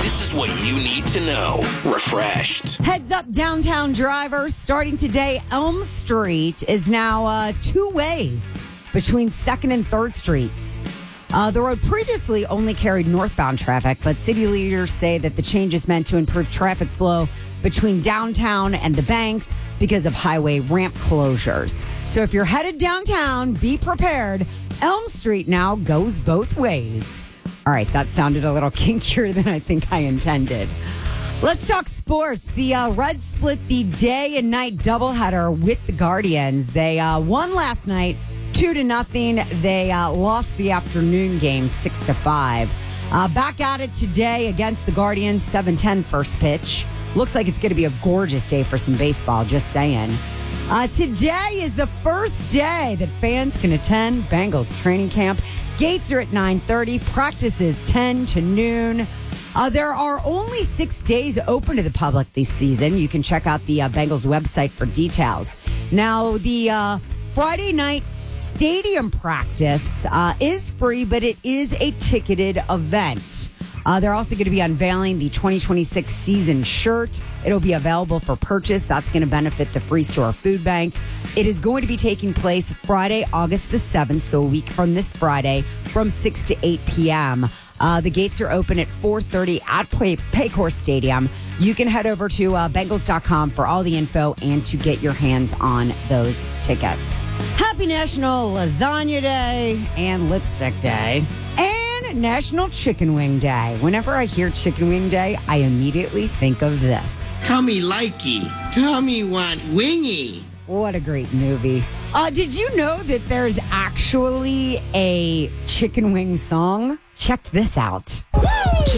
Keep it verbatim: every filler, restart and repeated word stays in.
This is what you need to know. Refreshed. Heads up, downtown drivers. Starting today, Elm Street is now uh, two ways between second and third Streets. Uh, the road previously only carried northbound traffic, but city leaders say that the change is meant to improve traffic flow between downtown and the banks because of highway ramp closures. So if you're headed downtown, be prepared. Elm Street now goes both ways. All right, that sounded a little kinkier than I think I intended. Let's talk sports. The uh, Reds split the day and night doubleheader with the Guardians. They uh, won last night, two to nothing. They uh, lost the afternoon game, six to five. Uh, back at it today against the Guardians, seven ten first pitch. Looks like it's going to be a gorgeous day for some baseball, just saying. Uh, today is the first day that fans can attend Bengals training camp. Gates are at nine thirty, practices ten to noon. Uh, there are only six days open to the public this season. You can check out the uh, Bengals website for details. Now, the uh, Friday night stadium practice uh, is free, but it is a ticketed event. Uh, they're also going to be unveiling the twenty twenty-six season shirt. It'll be available for purchase. That's going to benefit the Free Store Food Bank. It is going to be taking place Friday, August the seventh, so a week from this Friday, from six to eight p.m. Uh, the gates are open at four thirty at Pay- Paycor Stadium. You can head over to uh, Bengals dot com for all the info and to get your hands on those tickets. Happy National Lasagna Day and Lipstick Day and National Chicken Wing Day. Whenever I hear Chicken Wing Day, I immediately think of this. Tell me likey. Tell me want wingy. What a great movie. Uh, did you know that there's actually a chicken wing song? Check this out. Woo!